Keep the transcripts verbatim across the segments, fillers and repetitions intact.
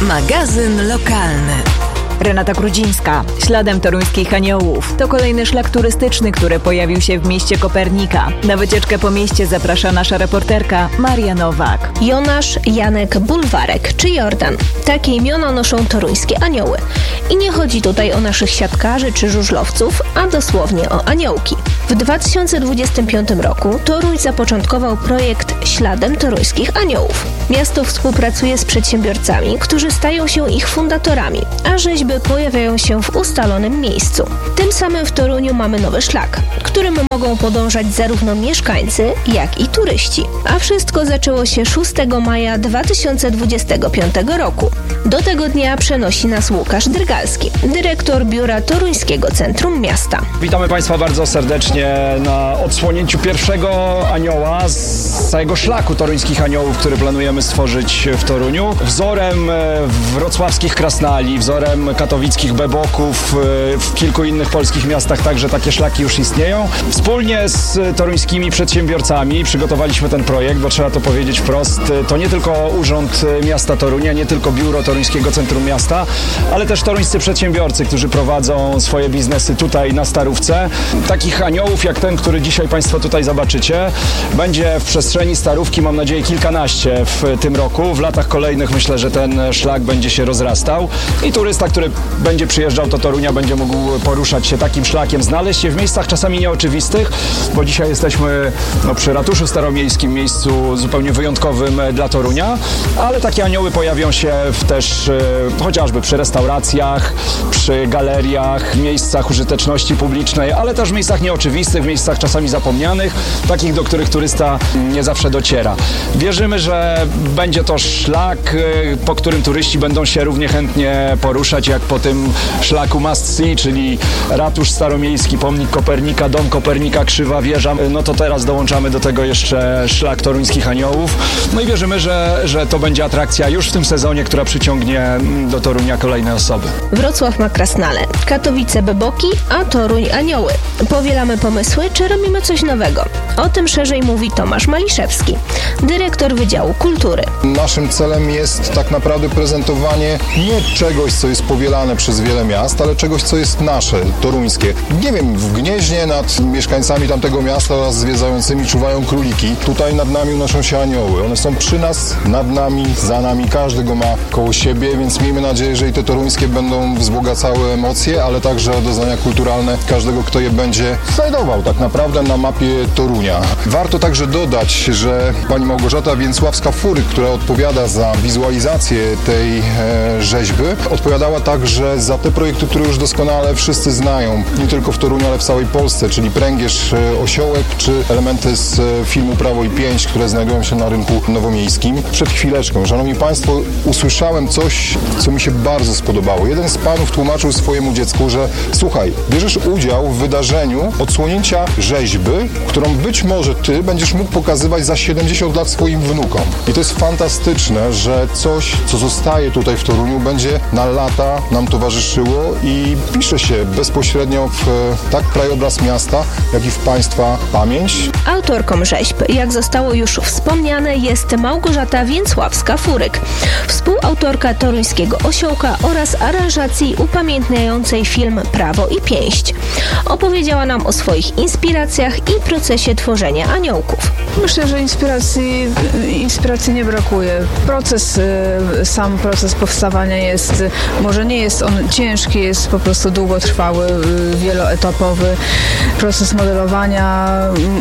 Magazyn lokalny. Renata Grudzińska. Śladem toruńskich aniołów. To kolejny szlak turystyczny, który pojawił się w mieście Kopernika. Na wycieczkę po mieście zaprasza nasza reporterka Maria Nowak. Jonasz, Janek, Bulwarek czy Jordan. Takie imiona noszą toruńskie anioły. I nie chodzi tutaj o naszych siatkarzy czy żużlowców, a dosłownie o aniołki. W dwa tysiące dwudziestym piątym roku Toruń zapoczątkował projekt Śladem toruńskich aniołów. Miasto współpracuje z przedsiębiorcami, którzy stają się ich fundatorami, a rzeźby pojawiają się w ustalonym miejscu. Tym samym w Toruniu mamy nowy szlak, którym mogą podążać zarówno mieszkańcy, jak i turyści. A wszystko zaczęło się szóstego maja dwa tysiące dwudziestego piątego roku. Do tego dnia przenosi nas Łukasz Drgalski, dyrektor biura Toruńskiego Centrum Miasta. Witamy Państwa bardzo serdecznie na odsłonięciu pierwszego anioła z całego szlaku toruńskich aniołów, który planujemy stworzyć w Toruniu. Wzorem wrocławskich krasnali, wzorem katowickich beboków, w kilku innych polskich miastach także takie szlaki już istnieją. Wspólnie z toruńskimi przedsiębiorcami przygotowaliśmy ten projekt, bo trzeba to powiedzieć wprost, to nie tylko Urząd Miasta Torunia, nie tylko Biuro Toruńskiego Centrum Miasta, ale też toruńscy przedsiębiorcy, którzy prowadzą swoje biznesy tutaj na Starówce. Takich aniołów jak ten, który dzisiaj Państwo tutaj zobaczycie, będzie w przestrzeni Starówki, mam nadzieję, kilkanaście w tym roku. W latach kolejnych myślę, że ten szlak będzie się rozrastał i turysta, który będzie przyjeżdżał do Torunia, będzie mógł poruszać się takim szlakiem, znaleźć się w miejscach czasami nieoczywistych, bo dzisiaj jesteśmy no, przy ratuszu staromiejskim, miejscu zupełnie wyjątkowym dla Torunia, ale takie anioły pojawią się w też e, chociażby przy restauracjach, przy galeriach, miejscach użyteczności publicznej, ale też w miejscach nieoczywistych, w miejscach czasami zapomnianych, takich, do których turysta nie zawsze dociera. Wierzymy, że będzie to szlak, e, po którym turyści będą się równie chętnie poruszać, jak po tym szlaku Must See, czyli ratusz staromiejski, pomnik Kopernika, dom Kopernika, Krzywa Wieża. No to teraz dołączamy do tego jeszcze szlak toruńskich aniołów. No i wierzymy, że, że to będzie atrakcja już w tym sezonie, która przyciągnie do Torunia kolejne osoby. Wrocław ma krasnale, Katowice beboki, a Toruń anioły. Powielamy pomysły, czy robimy coś nowego? O tym szerzej mówi Tomasz Maliszewski, dyrektor Wydziału Kultury. Naszym celem jest tak naprawdę prezentowanie nie czegoś, co jest powielane przez wiele miast, ale czegoś, co jest nasze, toruńskie. Nie wiem, w Gnieźnie nad mieszkańcami tamtego miasta oraz zwiedzającymi czuwają króliki. Tutaj nad nami unoszą się anioły. One są przy nas, nad nami, za nami. Każdy go ma koło siebie, więc miejmy nadzieję, że i te toruńskie będą wzbogacały emocje, ale także doznania kulturalne każdego, kto je będzie znajdował tak naprawdę na mapie Torunia. Warto także dodać, że pani Małgorzata Więcławska-Furyk, która odpowiada za wizualizację tej e, rzeźby, odpowiadała także za te projekty, które już doskonale wszyscy znają, nie tylko w Toruniu, ale w całej Polsce, czyli Pręgierz, Osiołek, czy elementy z filmu Prawo i Pięść, które znajdują się na rynku nowomiejskim. Przed chwileczką, szanowni państwo, usłyszałem coś, co mi się bardzo spodobało. Jeden z panów tłumaczył swojemu dziecku, że słuchaj, bierzesz udział w wydarzeniu odsłonięcia rzeźby, którą być może ty będziesz mógł pokazywać za siedemdziesiąt lat swoim wnukom. I to jest fantastyczne, że coś, co zostaje tutaj w Toruniu, będzie na lata nam towarzyszyło i pisze się bezpośrednio w tak krajobraz miasta, jak i w państwa pamięć. Autorką rzeźb, jak zostało już wspomniane, jest Małgorzata Więcławska-Furyk, współautorka toruńskiego Osiołka oraz aranżacji upamiętniającej film Prawo i Pięść. Opowiedziała nam o swoich inspiracjach i procesie tworzenia aniołków. Myślę, że inspiracji, inspiracji nie brakuje. Proces, sam proces powstawania jest, może nie jest on ciężki, jest po prostu długotrwały, wieloetapowy. Proces modelowania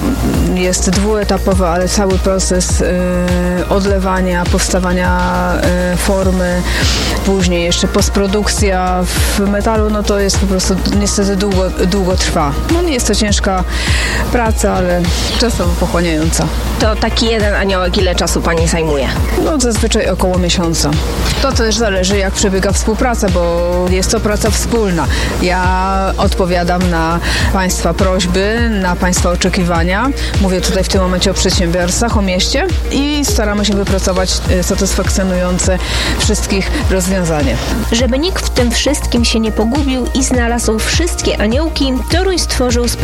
jest dwuetapowy, ale cały proces odlewania, powstawania formy, później jeszcze postprodukcja w metalu, no to jest po prostu niestety długo, długo trwa. No nie jest to ciężka praca, ale czasowo pochłaniająca. To taki jeden aniołek ile czasu pani zajmuje? No zazwyczaj około miesiąca. To też zależy, jak przebiega współpraca, bo jest to praca wspólna. Ja odpowiadam na państwa prośby, na państwa oczekiwania. Mówię tutaj w tym momencie o przedsiębiorcach, o mieście i staramy się wypracować satysfakcjonujące wszystkich rozwiązanie. Żeby nikt w tym wszystkim się nie pogubił i znalazł wszystkie aniołki, Toruń stworzył specjalnie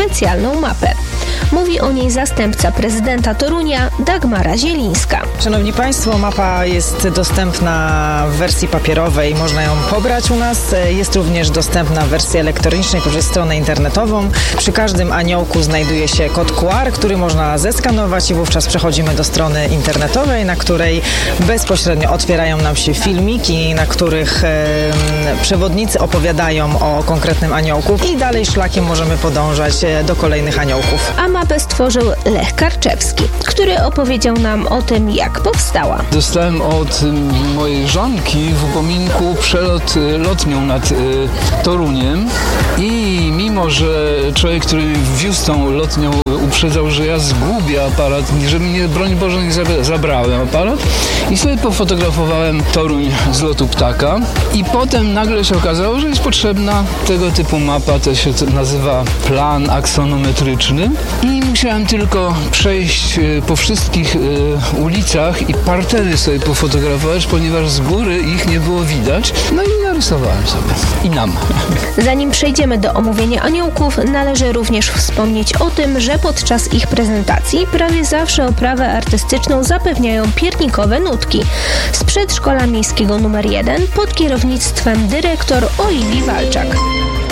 specjalną mapę. Mówi o niej zastępca prezydenta Torunia Dagmara Zielińska. Szanowni Państwo, mapa jest dostępna w wersji papierowej, można ją pobrać u nas. Jest również dostępna w wersji elektronicznej poprzez stronę internetową. Przy każdym aniołku znajduje się kod Q R, który można zeskanować i wówczas przechodzimy do strony internetowej, na której bezpośrednio otwierają nam się filmiki, na których e, przewodnicy opowiadają o konkretnym aniołku i dalej szlakiem możemy podążać do kolejnych aniołków. A mapę stworzył Lech Karczewski, który opowiedział nam o tym, jak powstała. Dostałem od mojej żonki w upominku przelot lotnią nad y, Toruniem i mimo, że człowiek, który wiózł tą lotnią, uprzedzał, że ja zgubię aparat, żeby mnie, broń Boże, nie zabrałem aparat i sobie pofotografowałem Toruń z lotu ptaka i potem nagle się okazało, że jest potrzebna tego typu mapa, to się nazywa plan aksonometryczny i musiałem tylko przejść po wszystkich ulicach i partery sobie pofotografować, ponieważ z góry ich nie było widać, no i narysowałem sobie i nam. Zanim przejdziemy do omówienia aniołków, należy również wspomnieć o tym, że podczas ich prezentacji prawie zawsze oprawę artystyczną zapewniają piernikowe nutki z przedszkola miejskiego numer jeden pod kierownictwem dyrektor Oliwii Walczak.